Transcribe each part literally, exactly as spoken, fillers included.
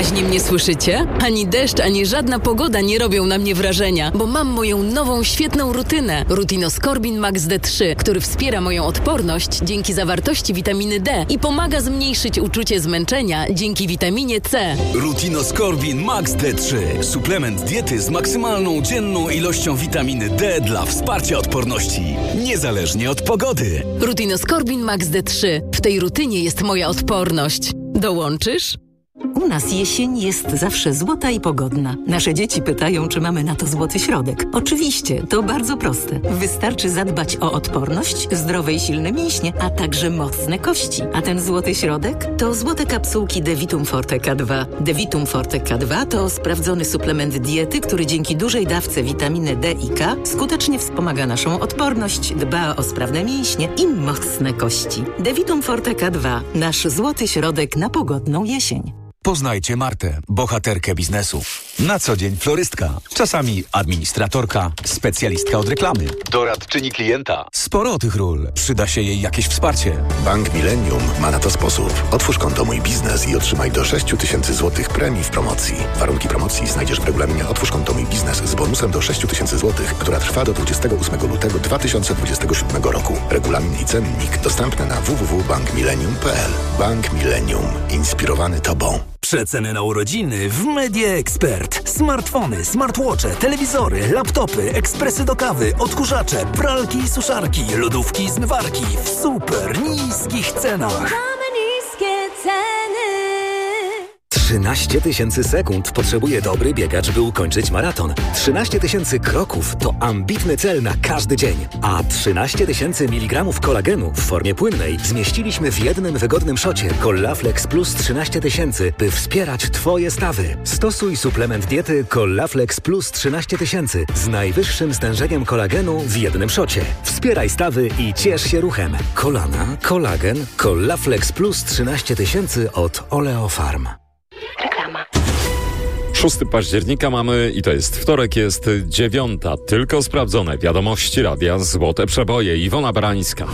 wyraźnie mnie słyszycie? Ani deszcz, ani żadna pogoda nie robią na mnie wrażenia, bo mam moją nową, świetną rutynę. Rutinoskorbin Max D trzy, który wspiera moją odporność dzięki zawartości witaminy D i pomaga zmniejszyć uczucie zmęczenia dzięki witaminie C. Rutinoskorbin Max D trzy. Suplement diety z maksymalną dzienną ilością witaminy D dla wsparcia odporności, niezależnie od pogody. Rutinoskorbin Max D trzy. W tej rutynie jest moja odporność. Dołączysz? U nas jesień jest zawsze złota i pogodna. Nasze dzieci pytają, czy mamy na to złoty środek. Oczywiście, to bardzo proste. Wystarczy zadbać o odporność, zdrowe i silne mięśnie, a także mocne kości. A ten złoty środek to złote kapsułki Devitum Forte K dwa. Devitum Forte K dwa to sprawdzony suplement diety, który dzięki dużej dawce witaminy D i K skutecznie wspomaga naszą odporność, dba o sprawne mięśnie i mocne kości. Devitum Forte K dwa. Nasz złoty środek na pogodną jesień. Poznajcie Martę, bohaterkę biznesu. Na co dzień florystka, czasami administratorka, specjalistka od reklamy, doradczyni klienta. Sporo tych ról. Przyda się jej jakieś wsparcie. Bank Millennium ma na to sposób. Otwórz konto Mój Biznes i otrzymaj do sześć tysięcy złotych premii w promocji. Warunki promocji znajdziesz w regulaminie Otwórz konto Mój Biznes z bonusem do sześć tysięcy złotych, która trwa do dwudziestego ósmego lutego dwa tysiące dwudziestego siódmego roku. Regulamin i cennik dostępny na w w w kropka bank millennium kropka p l. Bank Millennium. Inspirowany Tobą. Przeceny na urodziny w Media Expert. Smartfony, smartwatche, telewizory, laptopy, ekspresy do kawy, odkurzacze, pralki i suszarki, lodówki i zmywarki w super niskich cenach. Mamy niskie ceny. trzynaście tysięcy sekund potrzebuje dobry biegacz, by ukończyć maraton. trzynaście tysięcy kroków to ambitny cel na każdy dzień. A trzynaście tysięcy miligramów kolagenu w formie płynnej zmieściliśmy w jednym wygodnym szocie Collaflex Plus trzynaście tysięcy, by wspierać Twoje stawy. Stosuj suplement diety Collaflex Plus trzynaście tysięcy z najwyższym stężeniem kolagenu w jednym szocie. Wspieraj stawy i ciesz się ruchem. Kolana, kolagen, Collaflex Plus trzynaście tysięcy od Oleofarm. Reklama. szóstego października mamy i to jest wtorek, jest dziewiąta. Tylko sprawdzone wiadomości radia Złote Przeboje. Iwona Barańska.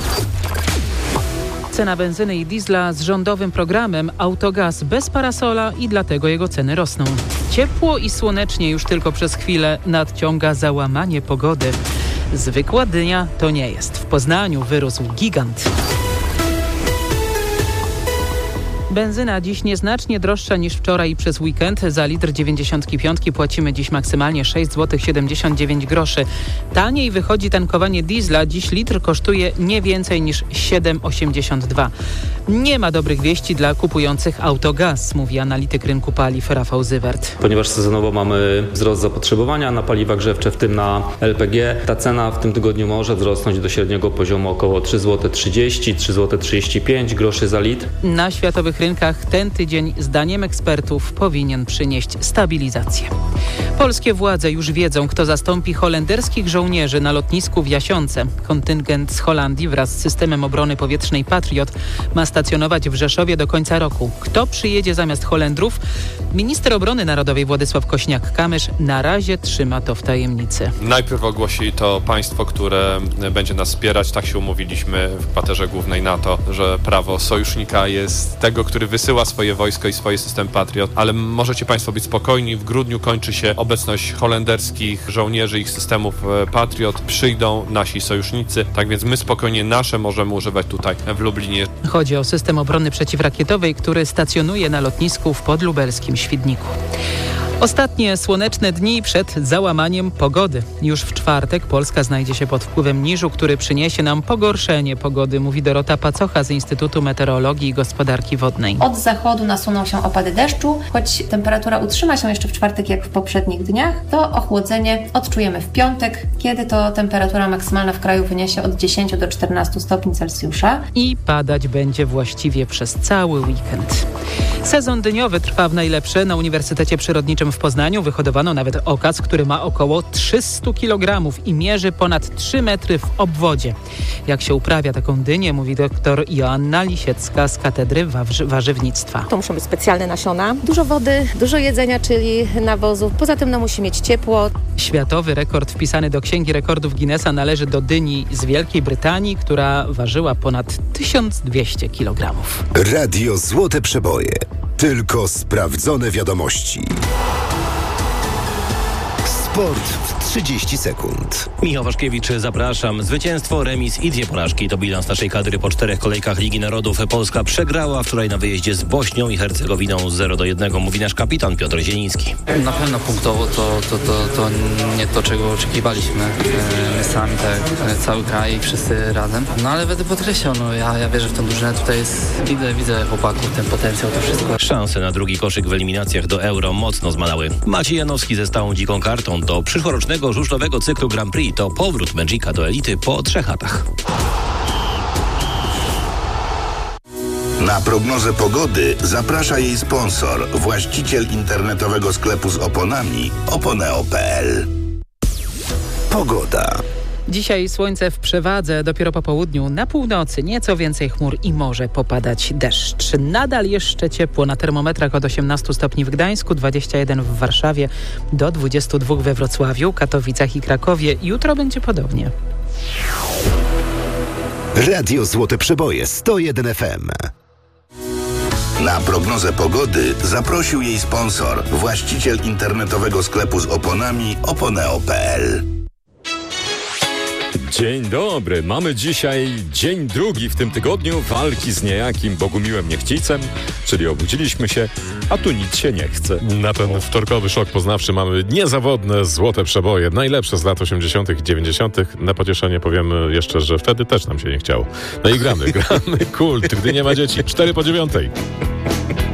Cena benzyny i diesla z rządowym programem Autogaz bez parasola i dlatego jego ceny rosną. Ciepło i słonecznie już tylko przez chwilę nadciąga załamanie pogody. Zwykła dynia to nie jest. W Poznaniu wyrósł gigant. Benzyna dziś nieznacznie droższa niż wczoraj i przez weekend. Za litr dziewięćdziesiątki piątki płacimy dziś maksymalnie sześć złotych siedemdziesiąt dziewięć groszy. Taniej wychodzi tankowanie diesla. Dziś litr kosztuje nie więcej niż siedem osiemdziesiąt dwa. Nie ma dobrych wieści dla kupujących Autogaz, mówi analityk rynku paliw Rafał Zywert. Ponieważ sezonowo mamy wzrost zapotrzebowania na paliwa grzewcze, w tym na L P G, ta cena w tym tygodniu może wzrosnąć do średniego poziomu około trzy złote trzydzieści, trzy złote trzydzieści pięć groszy za litr. Na światowych rynkach ten tydzień, zdaniem ekspertów, powinien przynieść stabilizację. Polskie władze już wiedzą, kto zastąpi holenderskich żołnierzy na lotnisku w Jasionce. Kontyngent z Holandii wraz z systemem obrony powietrznej Patriot ma stacjonować w Rzeszowie do końca roku. Kto przyjedzie zamiast Holendrów? Minister Obrony Narodowej Władysław Kośniak-Kamysz na razie trzyma to w tajemnicy. Najpierw ogłosi to państwo, które będzie nas wspierać. Tak się umówiliśmy w kwaterze głównej NATO, że prawo sojusznika jest tego, który wysyła swoje wojsko i swoje system Patriot, ale możecie państwo być spokojni. W grudniu kończy się obecność holenderskich żołnierzy, ich systemów Patriot. Przyjdą nasi sojusznicy, tak więc my spokojnie nasze możemy używać tutaj w Lublinie. Chodzi o system obrony przeciwrakietowej, który stacjonuje na lotnisku w podlubelskim Świdniku. Ostatnie słoneczne dni przed załamaniem pogody. Już w czwartek Polska znajdzie się pod wpływem niżu, który przyniesie nam pogorszenie pogody, mówi Dorota Pacocha z Instytutu Meteorologii i Gospodarki Wodnej. Od zachodu nasuną się opady deszczu, choć temperatura utrzyma się jeszcze w czwartek jak w poprzednich dniach, to ochłodzenie odczujemy w piątek, kiedy to temperatura maksymalna w kraju wyniesie od dziesięciu do czternastu stopni Celsjusza. I padać będzie właściwie przez cały weekend. Sezon dyniowy trwa w najlepsze. Na Uniwersytecie Przyrodniczym w Poznaniu wyhodowano nawet okaz, który ma około trzysta kilogramów i mierzy ponad trzy metry w obwodzie. Jak się uprawia taką dynię, mówi doktor Joanna Lisiecka z Katedry Warzy- Warzywnictwa. To muszą być specjalne nasiona, dużo wody, dużo jedzenia, czyli nawozów. Poza tym no, musi mieć ciepło. Światowy rekord wpisany do Księgi Rekordów Guinnessa należy do dyni z Wielkiej Brytanii, która ważyła ponad tysiąc dwieście kilogramów. Radio Złote Przeboje. Tylko sprawdzone wiadomości. Sport w trzydzieści sekund. Michał Waszkiewicz, zapraszam. Zwycięstwo, remis i dwie porażki to bilans naszej kadry po czterech kolejkach Ligi Narodów. Polska przegrała wczoraj na wyjeździe z Bośnią i Hercegowiną zero do jednego, mówi nasz kapitan Piotr Zieliński. Na pewno punktowo to, to, to, to nie to, czego oczekiwaliśmy. My sami, tak, cały kraj, wszyscy razem. No ale będę podkreślał, no ja, ja wierzę w tę drużynę. Tutaj jest, widzę, widzę chłopaków, ten potencjał, to wszystko. Szanse na drugi koszyk w eliminacjach do Euro mocno zmalały. Maciej Janowski ze stałą dziką kartą do przyszłorocznego żużlowego cyklu Grand Prix. To powrót Magica do elity po trzech latach. Na prognozę pogody zaprasza jej sponsor, właściciel internetowego sklepu z oponami oponeo kropka pe el. Pogoda. Dzisiaj słońce w przewadze, dopiero po południu na północy nieco więcej chmur i może popadać deszcz. Nadal jeszcze ciepło na termometrach od osiemnastu stopni w Gdańsku, dwudziestu jeden w Warszawie, do dwudziestu dwóch we Wrocławiu, Katowicach i Krakowie. Jutro będzie podobnie. Radio Złote Przeboje sto jeden F M. Na prognozę pogody zaprosił jej sponsor, właściciel internetowego sklepu z oponami oponeo kropka pe el. Dzień dobry, mamy dzisiaj dzień drugi w tym tygodniu walki z niejakim Bogumiłem Niechcicem, czyli obudziliśmy się, a tu nic się nie chce. Na ten wtorkowy szok poznawczy mamy niezawodne złote przeboje, najlepsze z lat osiemdziesiątych i dziewięćdziesiątych. Na pocieszenie powiemy jeszcze, że wtedy też nam się nie chciało. No i gramy, gramy kult, gdy nie ma dzieci. cztery po dziewiątej.